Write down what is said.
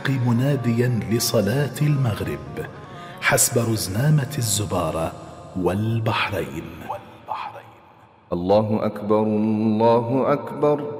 الحق مناديا لصلاة المغرب حسب رزنامة الزبارة والبحرين. الله أكبر الله أكبر